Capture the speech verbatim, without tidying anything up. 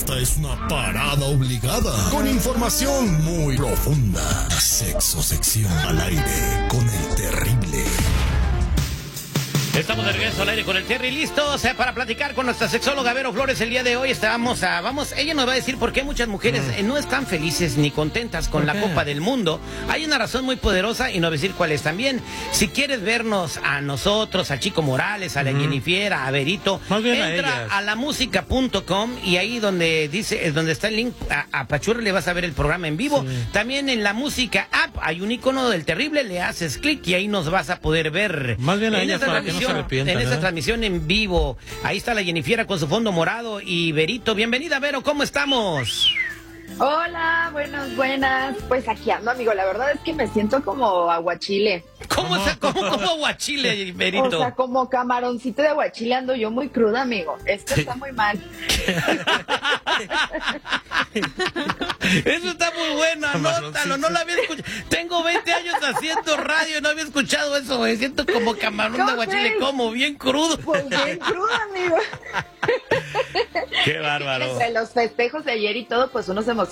Esta es una parada obligada con información muy profunda. Sexo sección al aire con el terrible. Estamos de regreso al aire con el Terry, listos eh, para platicar con nuestra sexóloga Vero Flores. El día de hoy estamos a, vamos, ella nos va a decir por qué muchas mujeres eh, no están felices ni contentas con la Copa del Mundo. Hay una razón muy poderosa y nos va a decir cuál es también. Si quieres vernos a nosotros, a Chico Morales, a la mm. Jennifer, a Verito, entra a, a la música punto com y ahí donde dice, donde está el link a, a Pachurra le vas a ver el programa en vivo. Sí. También en la música app hay un icono del terrible, le haces clic y ahí nos vas a poder ver. Más bien a en ella para que no se arrepienta, en esta ¿no? transmisión en vivo. Ahí está la Jennifer con su fondo morado y Verito. Bienvenida, Vero, ¿cómo estamos? Hola, buenas, buenas. Pues aquí ando, amigo. La verdad es que me siento como aguachile. ¿Cómo, ¿Cómo? ¿Cómo, cómo aguachile, Verito? O sea, como camaroncito de aguachile ando yo muy cruda, amigo. Esto está muy mal. Eso está muy bueno, anótalo, no lo había escuchado. Tengo veinte años haciendo radio y no había escuchado eso, güey. Siento como camarón de aguachile, como bien crudo. Pues bien crudo, amigo. Qué bárbaro. Entre los festejos de ayer y todo, pues uno se emociona.